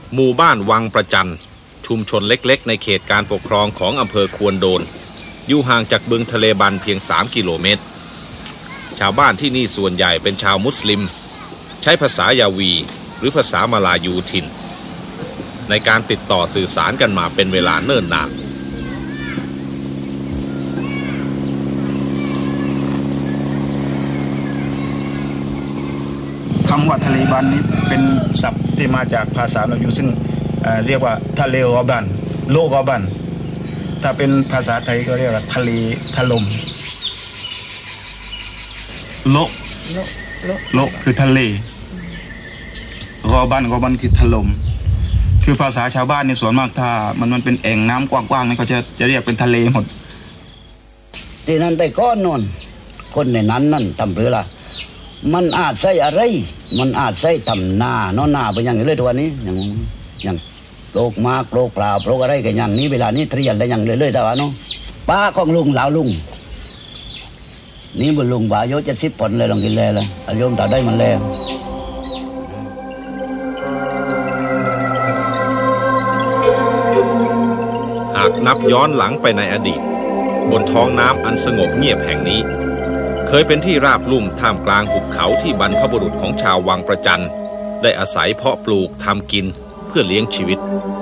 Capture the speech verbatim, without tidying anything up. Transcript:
หมู่บ้านวังประจันชุมชนเล็กๆในเขตการปกครองของอำเภอควนโดนอยู่ห่างจากบึงทะเลบันเพียงสามกิโลเมตรชาวบ้านที่นี่ส่วนใหญ่เป็นชาวมุสลิมใช้ภาษายาวีหรือภาษามลายูถิ่นในการติดต่อสื่อสารกันมาเป็นเวลาเนิ่นนานคำว่าทะเลบันนี้เป็นศัพท์ที่มาจากภาษามลายูซึ่ง เอ่อ เรียกว่าทะเลกอบันโลกอบันถ้าเป็นภาษาไทยก็เรียกว่าทะเลถล่มโลโลโลคือทะเลกอบันกอบันคือถล่มคือภาษาชาวบ้านในส่วนมากถ้ามันมันเป็นแอ่งน้ำกว้างๆนี่เขาจะจะเรียกเป็นทะเลหมดที่นั่นแต่ก้อนนอนคนในนั้นนั่นทำเพื่อละมันอาจใส่อะไรมันอาจใส่ทำหน้าเนาะหน้าไปอย่างนี้เลยตัวนี้อย่างอย่างโรคมากโรคเปล่าโรคอะไรกันอย่างนี้เวลานี้เรียนได้อย่างเลยเลยแต่ว่าเนาะป้าของลุงเหล่าลุงนี่บุญลุงบาโยเจ็ดสิบผลเลยลองกินเลยเลยอายุมต่อได้มันแล้วหากนับย้อนหลังไปในอดีตบนท้องน้ำอันสงบเงียบแห่งนี้เคยเป็นที่ราบลุ่มท่ามกลางหุบเขาที่บรรพบุรุษของชาววังประจันได้อาศัยเพาะปลูกทำกินเพื่อเลี้ยงชีวิต